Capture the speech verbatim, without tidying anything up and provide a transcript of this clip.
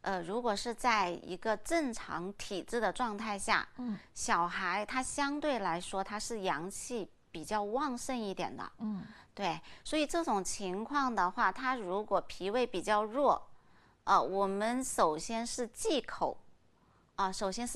呃，如果是在一个正常体质的状态下， 嗯， 小孩他相对来说他是阳气比较旺盛一点的， 嗯， 对，所以这种情况的话，他如果脾胃比较弱，呃，我们首先是忌口，啊、首先是。